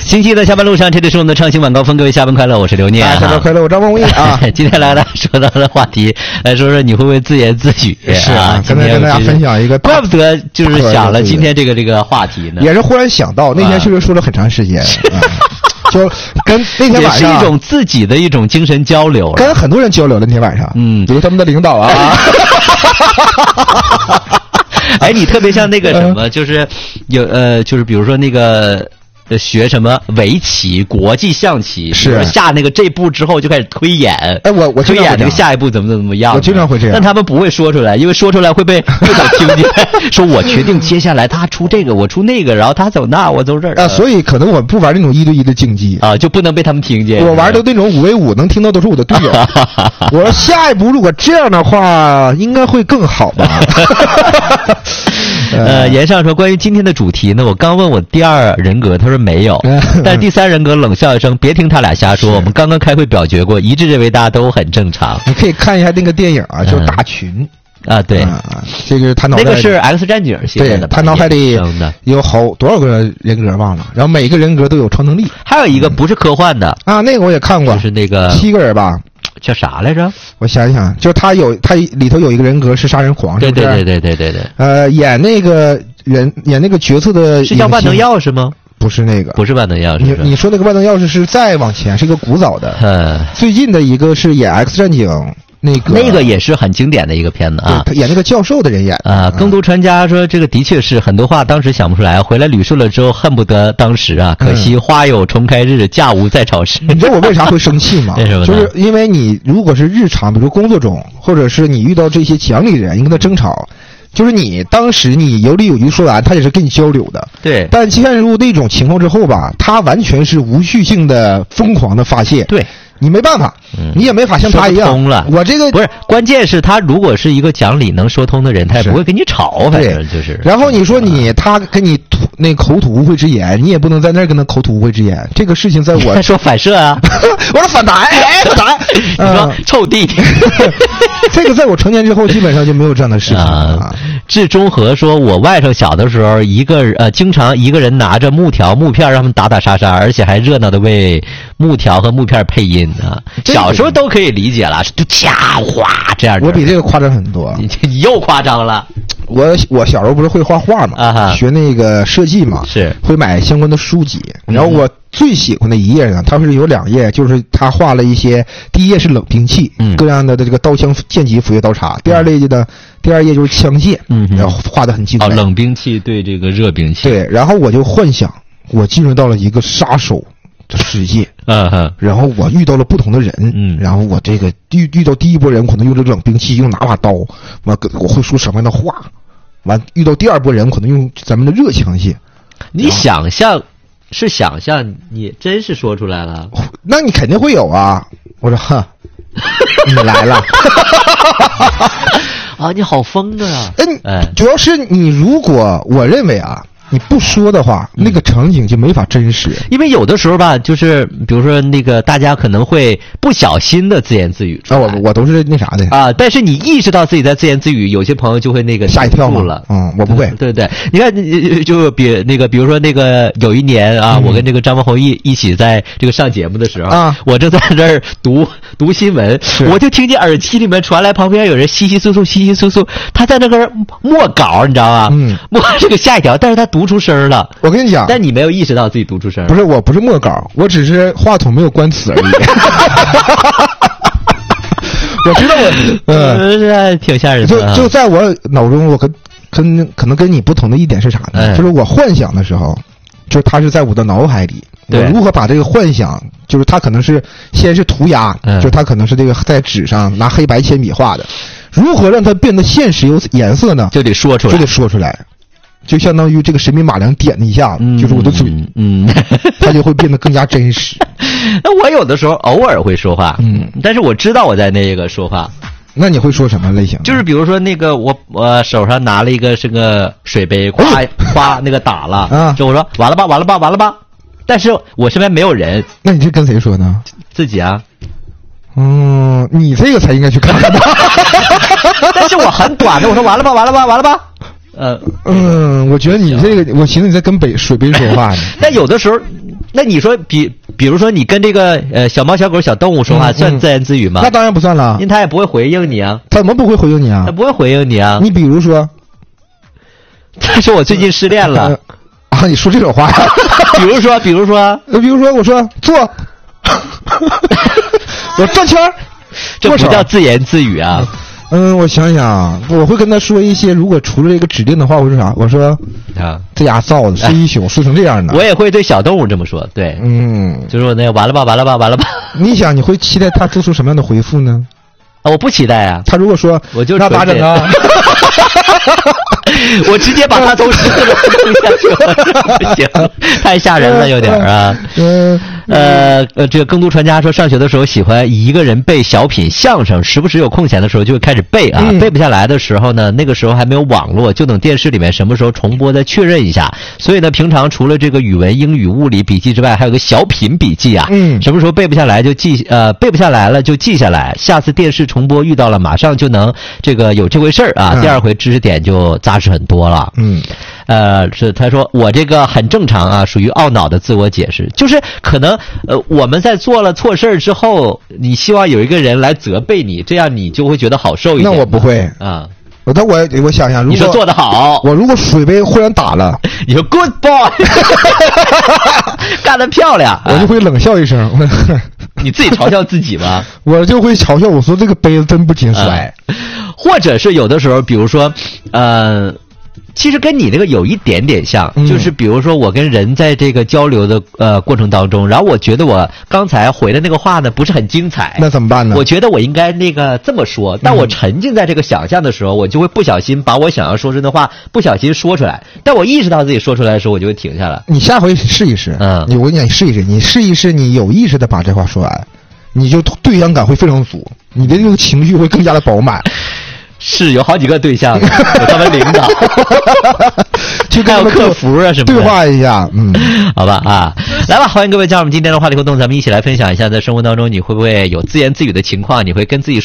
星期一的下班路上，这里是我们的畅行晚高峰，各位下班快乐，我是刘念。 下班快乐，我张梦毅啊。 今天来大家说到的话题，来说说你会不会自言自语？ 是啊，今天跟大家分享一个， 怪不得就是想了今天这个话题呢， 也是忽然想到，那天确实说了很长时间。就跟那天晚上也是一种自己的一种精神交流， 跟很多人交流了。那天晚上，比如他们的领导啊。 哎，你特别像那个什么，就是有就是比如说那个。学什么围棋、国际象棋， 是下那个这步之后就开始推演。 哎，我推演那个下一步怎么样？ 我经常会这样， 但他们不会说出来，因为说出来会被对手听见。说我决定接下来他出这个，我出那个，然后他走那，我走这儿啊。所以可能我不玩那种1对1的竞技啊，就不能被他们听见。 我玩的那种5v5，能听到都是我的队友。我说下一步如果这样的话，应该会更好吧。 言上说关于今天的主题呢，我刚问我第二人格，他说没有，但是第三人格冷笑一声，别听他俩瞎说，我们刚刚开会表决过，一致认为大家都很正常。 你可以看一下那个电影啊，就是大群啊，对， 这个他脑袋那个是 X 战警系列的， 他脑海里有多少个人格忘了，然后每个人格都有超能力。 还有一个不是科幻的啊，那个我也看过， 就是那个 7个人吧。 叫啥来着？ 我想一想，就是他里头有一个人格是杀人狂，是不是？ 对。 演那个人演那个角色的是叫万能钥匙吗？ 不是那个， 不是万能钥匙。 你说那个万能钥匙是再往前，是一个古早的。最近的一个是演 X 战警。那个也是很经典的一个片子啊， 他演那个教授的人演啊。耕读专家说，这个的确是很多话当时想不出来，回来捋顺了之后，恨不得当时啊，可惜花有重开日，假无再炒时。 你知道我为啥会生气吗？ 为什么呢？ 就是因为你如果是日常，比如工作中，或者是你遇到这些讲理人，你跟他争吵。就是你当时你有理有据说完，他也是跟你交流的， 对。 但陷入那种情况之后吧，他完全是无序性的疯狂的发泄， 对。 你没办法，你也没法像他一样说通了。 我这个不是，关键是他如果是一个讲理能说通的人，他也不会跟你吵，反正就是。 然后你说他跟你口吐污秽之言，你也不能在那儿跟他口吐污秽之言。这个事情在我说反射啊， 我说反弹，反弹。 你说臭弟弟， 这个在我成年之后基本上就没有这样的事情啊。 志中和说，我外甥小的时候，经常一个人拿着木条、木片，让他们打打杀杀，而且还热闹的为木条和木片配音啊。小时候都可以理解了，就掐哗这样。 我比这个夸张很多， 你又夸张了。 我小时候不是会画画嘛，学那个设计嘛， 是会买相关的书籍。然后我最喜欢的一页呢，它是有2页，就是他画了一些，第1页是冷兵器，各样的这个刀枪剑戟斧钺刀叉。第2页就是枪械，然后画得很精彩。 冷兵器对这个热兵器。 对，然后我就幻想我进入到了一个杀手的世界，然后我遇到了不同的人，然后我这个遇到第一波人可能用这个冷兵器，用哪把刀，我会说什么样的话，完遇到第2波人可能用咱们的热枪械。 你想象，你真是说出来了， 那你肯定会有啊。我说哈，你来了。 啊，你好疯啊！ 主要是你如果我认为啊。你不说的话，那个场景就没法真实。 因为有的时候吧，就是比如说那个大家可能会不小心的自言自语出来。 我都是那啥的啊。但是你意识到自己在自言自语，有些朋友就会那个吓一跳了。 我不会。 对，你看，就比如说那个有一年啊，我跟这个张文宏一起在这个上节目的时候啊，我正在这儿读新闻，我就听见耳机里面传来旁边有人稀稀疏疏，他在那个默稿，你知道吧？默这个吓一跳，但是他读出声了。 我跟你讲， 但你没有意识到自己读出声。 不是，我不是默稿，我只是话筒没有关词而已。我知道是挺吓人的。 就在我脑中，我可能跟你不同的一点是啥呢？就是我幻想的时候，就是它是在我的脑海里。我如何把这个幻想，就是它可能是先是涂鸦，就是它可能是这个在纸上拿黑白铅笔画的，如何让它变得现实有颜色呢？ 就得说出来。 就相当于这个神笔马良点了一下子，就是我的嘴，它就会变得更加真实。 那我有的时候偶尔会说话，但是我知道我在那个说话。 那你会说什么类型？ 就是比如说那个我手上拿了一个这个水杯，夸那个打了啊，就我说完了吧，但是我身边没有人。 那你这跟谁说呢？ 自己啊。 你这个才应该去看。 但是我很短的，我说完了吧。 我觉得你这个，我寻思你在跟水杯说话呢。 但有的时候， 那你说比如说你跟这个小猫小狗小动物说话算自言自语吗？ 那当然不算了， 因为它也不会回应你啊。 怎么不会回应你啊？ 它不会回应你啊。 你比如说， 他说我最近失恋了。 啊，你说这种话呀？ 比如说， 我说坐，我转圈， 这不叫自言自语啊。 我想想，我会跟他说一些，如果除了这个指定的话，我说啥？我说啊，这家臊子睡一宿睡成这样的。 我也会对小动物这么说，对，就是我那个完了吧。 你想，你会期待他做出什么样的回复呢？ 我不期待啊。 他如果说我就那咋整啊？ 我直接把他从10楼扔下去了，不行，太吓人了，有点啊。这个耕读传家说，上学的时候喜欢一个人背小品、相声，时不时有空闲的时候就会开始背啊。背不下来的时候呢，那个时候还没有网络，就等电视里面什么时候重播再确认一下。所以呢，平常除了这个语文、英语、物理笔记之外，还有个小品笔记啊。什么时候背不下来就背不下来了就记下来，下次电视重播遇到了，马上就能这个有这回事儿啊。第二回知识点就扎实很多了。是他说我这个很正常啊，属于懊恼的自我解释，就是可能我们在做了错事之后，你希望有一个人来责备你，这样你就会觉得好受一点。 那我不会啊。 我想想，如果你说做得好， 我如果水杯忽然打了， 你说 good boy， 干得漂亮， 我就会冷笑一声。 你自己嘲笑自己吗？ 我就会嘲笑我说这个杯子真不经摔。 或者是有的时候，比如说其实跟你那个有一点点像，就是比如说我跟人在这个交流的过程当中，然后我觉得我刚才回的那个话呢不是很精彩， 那怎么办呢？ 我觉得我应该那个这么说，但我沉浸在这个想象的时候，我就会不小心把我想要说的话不小心说出来，但我意识到自己说出来的时候，我就会停下来。 你下回试一试，我跟你讲，你试一试，你有意识的把这话说完，你就对象感会非常足，你的这个情绪会更加的饱满。 是有好几个对象，有他们领导， 去还有客服啊什么的， 对话一下， 好吧啊，来吧，欢迎各位加入我们今天的话题互动，咱们一起来分享一下，在生活当中你会不会有自言自语的情况？你会跟自己说